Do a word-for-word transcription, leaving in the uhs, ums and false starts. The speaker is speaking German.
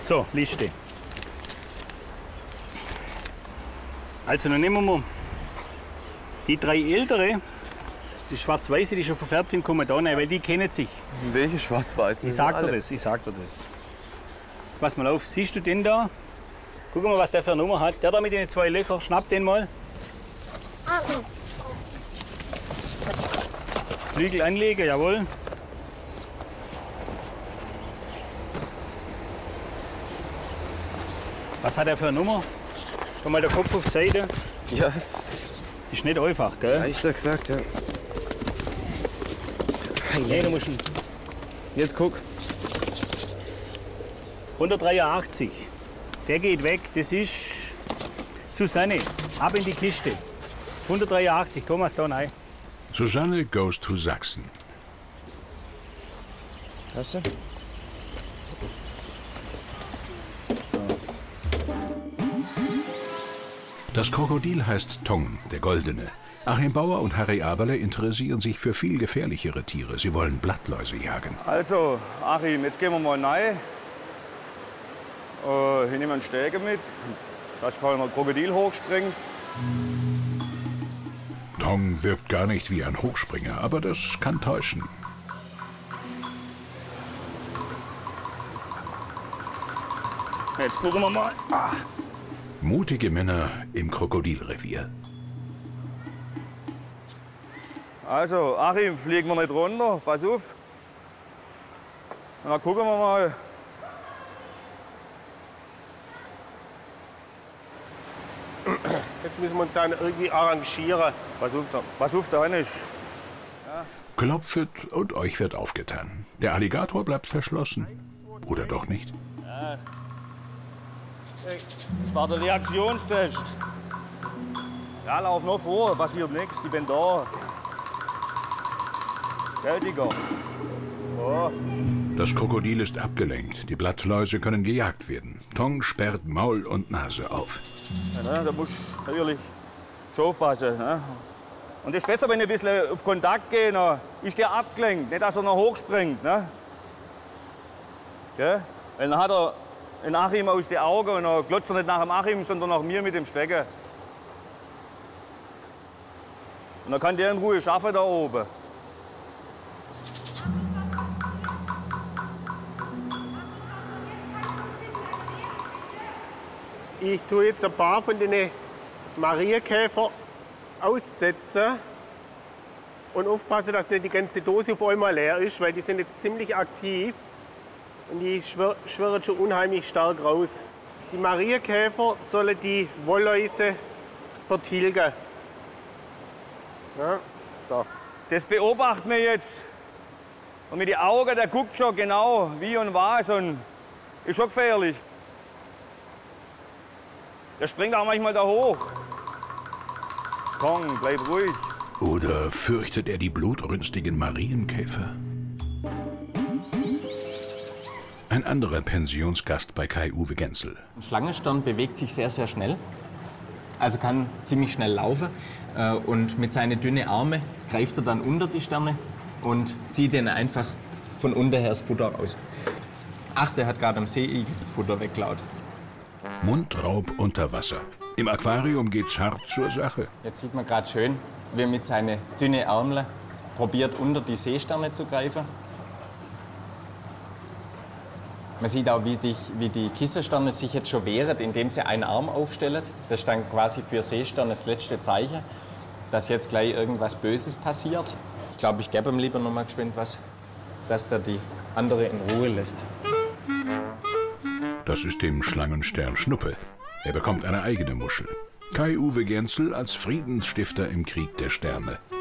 So, Liste. Also, dann nehmen wir die drei ältere, die schwarz-weiße, die schon verfärbt sind, kommen da rein, weil die kennen sich. Welche schwarz-weißen? Ich sag dir das, ich sag dir das. Jetzt pass mal auf, siehst du den da? Guck mal, was der für eine Nummer hat. Der da mit den zwei Löchern, schnapp den mal. Flügel anlegen, jawohl. Was hat er für eine Nummer? Schon mal der Kopf auf die Seite. Ja. Ist nicht einfach, gell? Hab ich doch gesagt, ja. Nee, du musst ihn. Jetzt guck. hundertdreiundachtzig. Der geht weg. Das ist Susanne. Ab in die Kiste. hundertdreiundachtzig. Thomas, da rein. Susanne goes to Sachsen. Hast du? Das Krokodil heißt Tong, der Goldene. Achim Bauer und Harry Aberle interessieren sich für viel gefährlichere Tiere. Sie wollen Blattläuse jagen. Also, Achim, jetzt gehen wir mal rein. Äh, hier nehmen wir einen Stege mit. Da kann ein Krokodil hochspringen. Tong wirkt gar nicht wie ein Hochspringer, aber das kann täuschen. Jetzt gucken wir mal. Ah. Mutige Männer im Krokodilrevier. Also, Achim, fliegen wir nicht runter. Pass auf. Und dann gucken wir mal. Jetzt müssen wir uns dann irgendwie arrangieren. Pass auf, da, pass auf, da ist. Ja. Klopft und euch wird aufgetan. Der Alligator bleibt verschlossen. Oder doch nicht? Ja. Das war der Reaktionstest. Ja, lauf noch vor, passiert nichts, ich bin da. Gell, Digga? So. Das Krokodil ist abgelenkt. Die Blattläuse können gejagt werden. Tong sperrt Maul und Nase auf. Ja, ne, da muss natürlich schon aufpassen. Ne? Und es ist besser, wenn ich ein bisschen auf Kontakt gehe, dann ist der abgelenkt, nicht dass er noch hochspringt. Ne? Gell? Weil dann hat er den Achim aus den Augen und dann glotzt er nicht nach dem Achim, sondern nach mir mit dem Stecken. Und dann kann der in Ruhe schaffen da oben. Ich tue jetzt ein paar von den Marienkäfer aussetzen und aufpassen, dass nicht die ganze Dose auf einmal leer ist, weil die sind jetzt ziemlich aktiv und die schwir schwirren schon unheimlich stark raus. Die Marienkäfer sollen die Wollläuse vertilgen. Ja, so. Das beobachten wir jetzt. Und mit den Augen, der guckt schon genau, wie und was. Und ist schon gefährlich. Der springt auch manchmal da hoch. Komm, bleib ruhig. Oder fürchtet er die blutrünstigen Marienkäfer? Ein anderer Pensionsgast bei Kai-Uwe Genzel. Ein Schlangenstern bewegt sich sehr, sehr schnell. Also kann ziemlich schnell laufen. Und mit seinen dünnen Armen greift er dann unter die Sterne und zieht ihnen einfach von unten her das Futter raus. Ach, der hat gerade am Seeigel das Futter weggeklaut. Mundraub unter Wasser. Im Aquarium geht's hart zur Sache. Jetzt sieht man gerade schön, wie er mit seinen dünnen Armen probiert, unter die Seesterne zu greifen. Man sieht auch, wie die, wie die Kieselsterne sich jetzt schon wehren, indem sie einen Arm aufstellen. Das ist dann quasi für Seesterne das letzte Zeichen, dass jetzt gleich irgendwas Böses passiert. Ich glaube, ich gebe ihm lieber noch mal geschwind was, dass der die andere in Ruhe lässt. Das ist dem Schlangenstern Schnuppe. Er bekommt eine eigene Muschel. Kai-Uwe Genzel als Friedensstifter im Krieg der Sterne.